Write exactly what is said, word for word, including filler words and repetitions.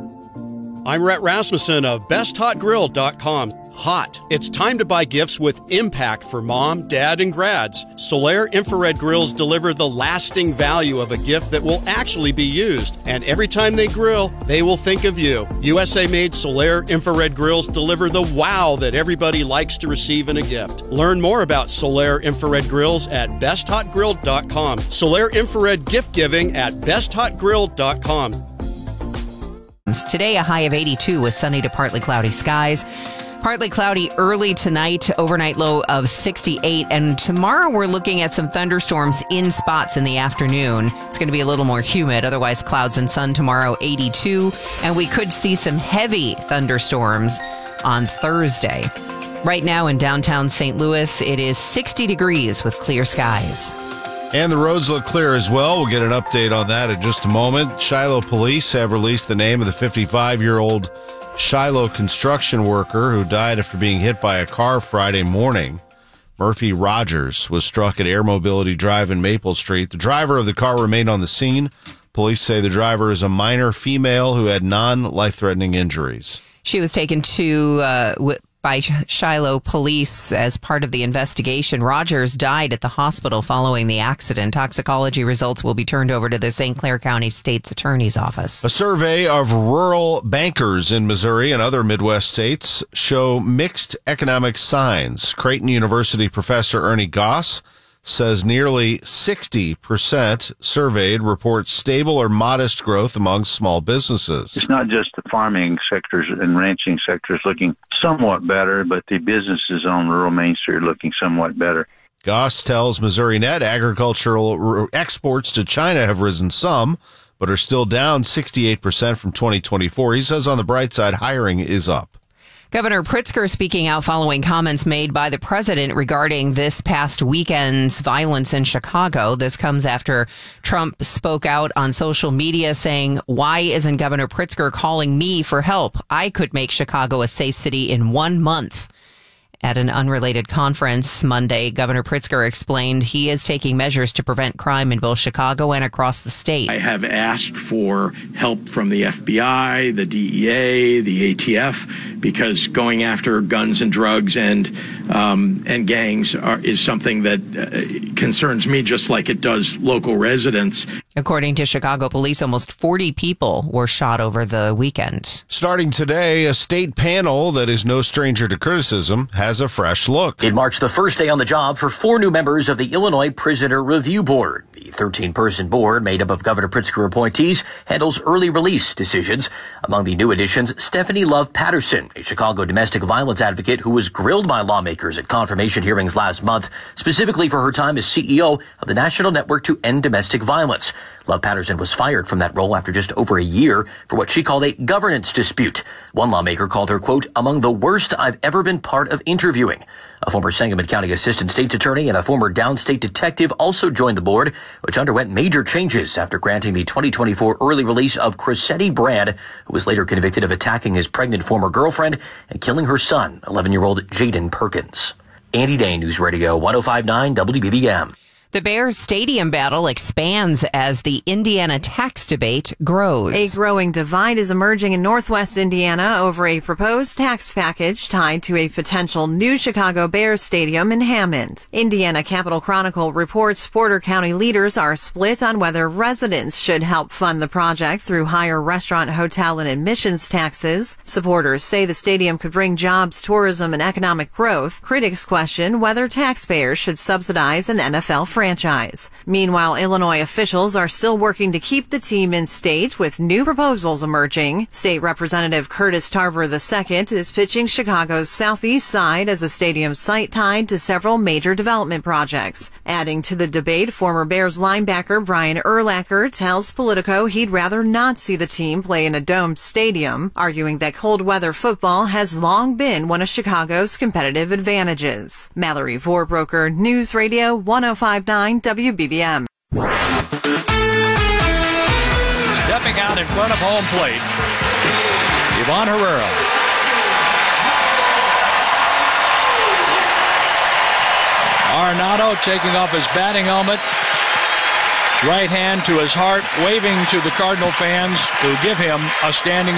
I'm Rhett Rasmussen of best hot grill dot com. Hot. It's time to buy gifts with impact for mom, dad, and grads. Solaire infrared grills deliver the lasting value of a gift that will actually be used. And every time they grill, they will think of you. U S A-made Solaire infrared grills deliver the wow that everybody likes to receive in a gift. Learn more about Solaire infrared grills at best hot grill dot com. Solaire infrared gift giving at best hot grill dot com. Today, a high of eighty-two with sunny to partly cloudy skies. Partly cloudy early tonight, overnight low of sixty-eight. And tomorrow we're looking at some thunderstorms in spots in the afternoon. It's going to be a little more humid. Otherwise, clouds and sun tomorrow, eighty-two. And we could see some heavy thunderstorms on Thursday. Right now in downtown Saint Louis, it is sixty degrees with clear skies. And the roads look clear as well. We'll get an update on that in just a moment. Shiloh police have released the name of the fifty-five-year-old Shiloh construction worker who died after being hit by a car Friday morning. Murphy Rogers was struck at Air Mobility Drive in Maple Street. The driver of the car remained on the scene. Police say the driver is a minor female who had non-life-threatening injuries. She was taken to uh, w- by Shiloh police as part of the investigation. Rogers died at the hospital following the accident. Toxicology results will be turned over to the Saint Clair County State's Attorney's Office. A survey of rural bankers in Missouri and other Midwest states show mixed economic signs. Creighton University professor Ernie Goss says nearly sixty percent surveyed report stable or modest growth among small businesses. It's not just the farming sectors and ranching sectors looking somewhat better, but the businesses on rural Main Street are looking somewhat better. Goss tells Missouri Net agricultural exports to China have risen some, but are still down sixty-eight percent from twenty twenty-four. He says on the bright side, hiring is up. Governor Pritzker speaking out following comments made by the president regarding this past weekend's violence in Chicago. This comes after Trump spoke out on social media saying, "Why isn't Governor Pritzker calling me for help? I could make Chicago a safe city in one month." At an unrelated conference Monday, Governor Pritzker explained he is taking measures to prevent crime in both Chicago and across the state. I have asked for help from the F B I, the D E A, the A T F, because going after guns and drugs and um, and gangs are, is something that uh, concerns me just like it does local residents. According to Chicago police, almost forty people were shot over the weekend. Starting today, a state panel that is no stranger to criticism has a fresh look. It marks the first day on the job for four new members of the Illinois Prisoner Review Board. The thirteen-person board, made up of Governor Pritzker appointees, handles early release decisions. Among the new additions, Stephanie Love Patterson, a Chicago domestic violence advocate who was grilled by lawmakers at confirmation hearings last month, specifically for her time as C E O of the National Network to End Domestic Violence. Love Patterson was fired from that role after just over a year for what she called a governance dispute. One lawmaker called her, quote, among the worst I've ever been part of interviewing. A former Sangamon County Assistant State's Attorney and a former downstate detective also joined the board, which underwent major changes after granting the twenty twenty-four early release of Cressetti Brand, who was later convicted of attacking his pregnant former girlfriend and killing her son, eleven-year-old Jaden Perkins. Andy Day, News Radio one oh five point nine W B B M. The Bears stadium battle expands as the Indiana tax debate grows. A growing divide is emerging in Northwest Indiana over a proposed tax package tied to a potential new Chicago Bears stadium in Hammond. Indiana Capital Chronicle reports Porter County leaders are split on whether residents should help fund the project through higher restaurant, hotel, and admissions taxes. Supporters say the stadium could bring jobs, tourism, and economic growth. Critics question whether taxpayers should subsidize an N F L franchise. franchise. Meanwhile, Illinois officials are still working to keep the team in state with new proposals emerging. State Representative Curtis Tarver the Second is pitching Chicago's southeast side as a stadium site tied to several major development projects. Adding to the debate, former Bears linebacker Brian Urlacher tells Politico he'd rather not see the team play in a domed stadium, arguing that cold weather football has long been one of Chicago's competitive advantages. Mallory Vorbroker, News Radio one oh five point nine W B B M. Stepping out in front of home plate, Ivan Herrera. Arenado taking off his batting helmet, right hand to his heart, waving to the Cardinal fans who give him a standing